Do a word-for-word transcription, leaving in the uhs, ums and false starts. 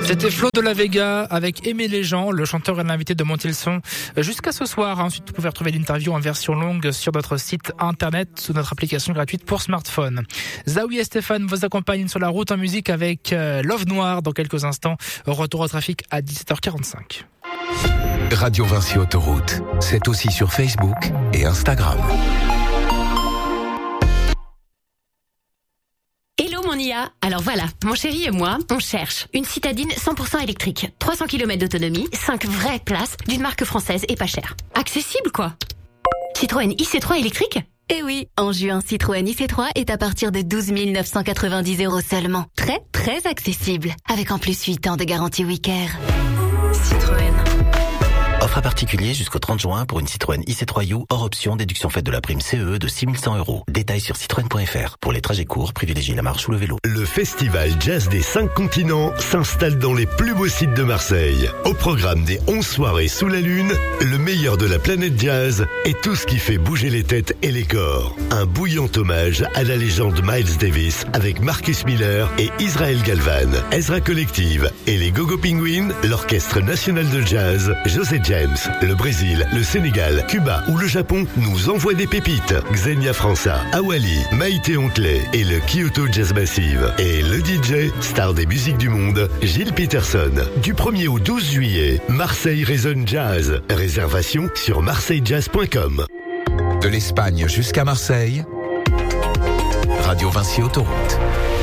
C'était Flo de la Vega avec Aimé Léjean, le chanteur et l'invité de Montilson, jusqu'à ce soir. Ensuite, vous pouvez retrouver l'interview en version longue sur notre site internet, sous notre application gratuite pour smartphone. Zawi et Stéphane vous accompagnent sur la route en musique avec Love Noir dans quelques instants. Retour au trafic à dix-sept heures quarante-cinq. Radio Vinci Autoroute, c'est aussi sur Facebook et Instagram. Hello mon I A. Alors voilà, mon chéri et moi, on cherche une citadine cent pour cent électrique, trois cents kilomètres d'autonomie, cinq vraies places, d'une marque française et pas chère. Accessible quoi. Citroën I C trois électrique ? Eh oui, en juin, Citroën I C trois est à partir de douze mille neuf cent quatre-vingt-dix euros seulement. Très, très accessible. Avec en plus huit ans de garantie Wicker. Citroën. Offre à particulier jusqu'au trente juin pour une Citroën I C trois U hors option, déduction faite de la prime C E E de six mille cent euros. Détails sur citroën point f r. Pour les trajets courts, privilégiez la marche ou le vélo. Le festival Jazz des cinq continents s'installe dans les plus beaux sites de Marseille. Au programme des onze soirées sous la lune, le meilleur de la planète jazz et tout ce qui fait bouger les têtes et les corps. Un bouillant hommage à la légende Miles Davis avec Marcus Miller et Israel Galvan, Ezra Collective et les Gogo Penguins, l'Orchestre National de Jazz, José James. Le Brésil, le Sénégal, Cuba ou le Japon nous envoient des pépites. Xenia França, Awali, Maïté Ontley et le Kyoto Jazz Massive. Et le D J, star des musiques du monde, Gilles Peterson. Du premier au douze juillet, Marseille résonne jazz. Réservation sur marseille jazz point com. De l'Espagne jusqu'à Marseille, Radio Vinci Autoroute.